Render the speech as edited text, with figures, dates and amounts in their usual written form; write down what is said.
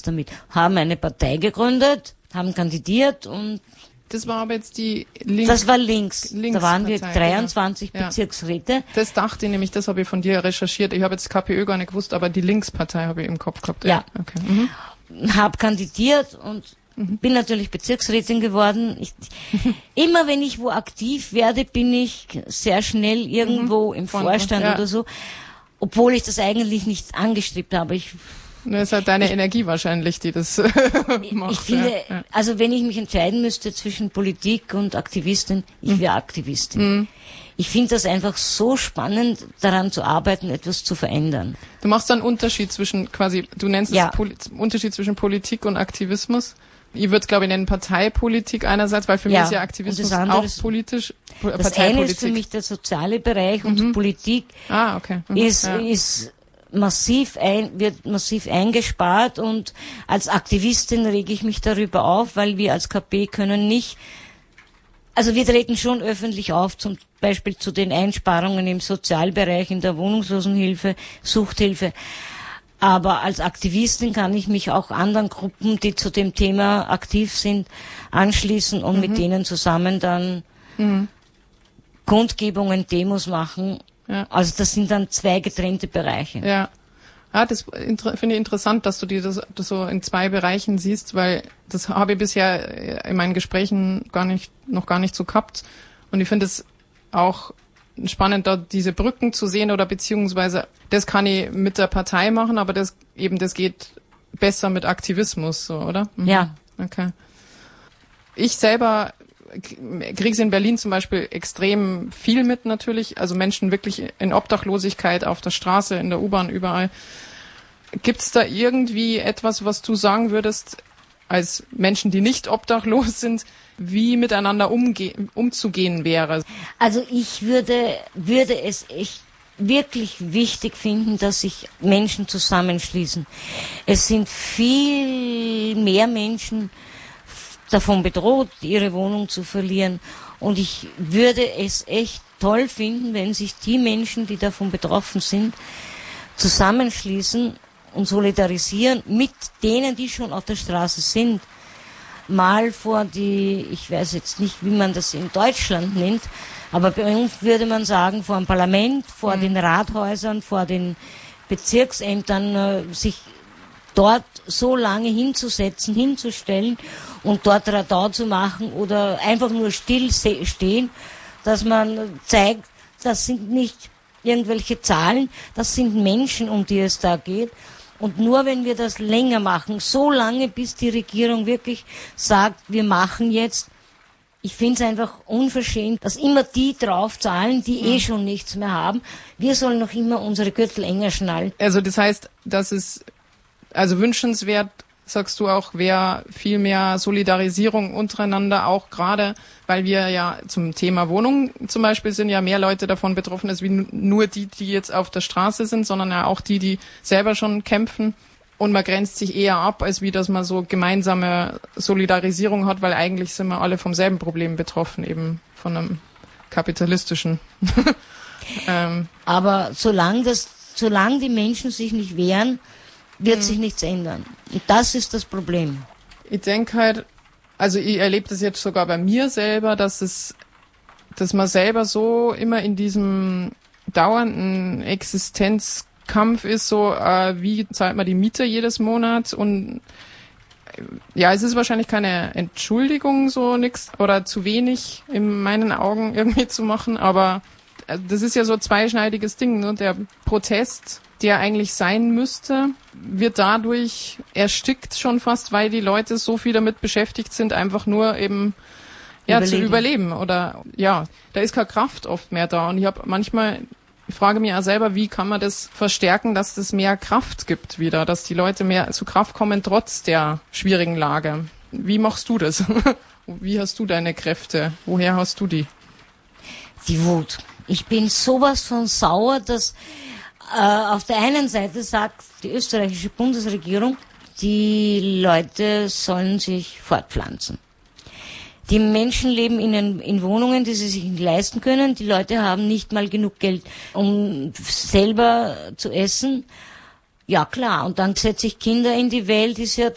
damit. Haben eine Partei gegründet, haben kandidiert und... Das war aber jetzt die Links. Das war links. Da waren wir 23 genau. Bezirksräte. Das dachte ich nämlich, das habe ich von dir recherchiert. Ich habe jetzt KPÖ gar nicht gewusst, aber die Linkspartei habe ich im Kopf gehabt. Ja. Okay. Hab kandidiert und bin natürlich Bezirksrätin geworden. Immer wenn ich wo aktiv werde, bin ich sehr schnell irgendwo im Vorstand oder so. Obwohl ich das eigentlich nicht angestrebt habe. Das ist halt deine Energie wahrscheinlich, die das macht. Ich finde, also wenn ich mich entscheiden müsste zwischen Politik und Aktivistin, ich wäre Aktivistin. Ich finde das einfach so spannend, daran zu arbeiten, etwas zu verändern. Du machst dann einen Unterschied zwischen du nennst es Unterschied zwischen Politik und Aktivismus. Ich würde es, glaube ich, nennen Parteipolitik einerseits, weil für mich ist ja Aktivismus auch politisch. Das eine ist für mich der soziale Bereich und Politik ist wird massiv eingespart und als Aktivistin rege ich mich darüber auf, weil wir als KP können nicht, also wir treten schon öffentlich auf, zum Beispiel zu den Einsparungen im Sozialbereich, in der Wohnungslosenhilfe, Suchthilfe. Aber als Aktivistin kann ich mich auch anderen Gruppen, die zu dem Thema aktiv sind, anschließen und mit denen zusammen dann Kundgebungen, Demos machen. Ja. Also das sind dann zwei getrennte Bereiche. Ja, das finde ich interessant, dass du das so in zwei Bereichen siehst, weil das habe ich bisher in meinen Gesprächen noch gar nicht so gehabt. Und ich finde es auch spannend, da diese Brücken zu sehen oder beziehungsweise das kann ich mit der Partei machen, aber das geht besser mit Aktivismus, so, oder? Ja. Okay. Ich selber krieg's in Berlin zum Beispiel extrem viel mit natürlich, also Menschen wirklich in Obdachlosigkeit auf der Straße, in der U-Bahn, überall. Gibt's da irgendwie etwas, was du sagen würdest, als Menschen, die nicht obdachlos sind, wie miteinander umzugehen wäre? Also ich würde es echt wirklich wichtig finden, dass sich Menschen zusammenschließen. Es sind viel mehr Menschen davon bedroht, ihre Wohnung zu verlieren. Und ich würde es echt toll finden, wenn sich die Menschen, die davon betroffen sind, zusammenschließen und solidarisieren mit denen, die schon auf der Straße sind. Mal ich weiß jetzt nicht, wie man das in Deutschland nennt, aber bei uns würde man sagen, vor dem Parlament, vor den Rathäusern, vor den Bezirksämtern, sich dort so lange hinzustellen und dort Radau zu machen oder einfach nur still stehen, dass man zeigt, das sind nicht irgendwelche Zahlen, das sind Menschen, um die es da geht. Und nur wenn wir das länger machen, so lange, bis die Regierung wirklich sagt, wir machen jetzt, ich finde es einfach unverschämt, dass immer die draufzahlen, die schon nichts mehr haben. Wir sollen noch immer unsere Gürtel enger schnallen. Also das heißt, das ist also wünschenswert, sagst du auch, wäre viel mehr Solidarisierung untereinander, auch gerade, weil wir ja zum Thema Wohnung zum Beispiel sind ja mehr Leute davon betroffen, als wie nur die jetzt auf der Straße sind, sondern ja auch die selber schon kämpfen. Und man grenzt sich eher ab, als wie, dass man so gemeinsame Solidarisierung hat, weil eigentlich sind wir alle vom selben Problem betroffen, eben von einem kapitalistischen. Aber solange die Menschen sich nicht wehren, wird sich nichts ändern. Und das ist das Problem. Ich denke halt, also ich erlebe das jetzt sogar bei mir selber, dass man selber so immer in diesem dauernden Existenzkampf ist, so wie zahlt man die Miete jedes Monat und ja, es ist wahrscheinlich keine Entschuldigung, so nix oder zu wenig in meinen Augen irgendwie zu machen, aber das ist ja so ein zweischneidiges Ding, ne? Der Protest, der eigentlich sein müsste, wird dadurch erstickt schon fast, weil die Leute so viel damit beschäftigt sind, einfach nur eben zu überleben oder da ist keine Kraft oft mehr da und ich frage mich auch selber, wie kann man das verstärken, dass das mehr Kraft gibt wieder, dass die Leute mehr zu Kraft kommen trotz der schwierigen Lage. Wie machst du das? Wie hast du deine Kräfte? Woher hast du die? Die Wut. Ich bin sowas von sauer, dass auf der einen Seite sagt die österreichische Bundesregierung, die Leute sollen sich fortpflanzen. Die Menschen leben in Wohnungen, die sie sich nicht leisten können. Die Leute haben nicht mal genug Geld, um selber zu essen. Ja klar, und dann setze ich Kinder in die Welt, ist ja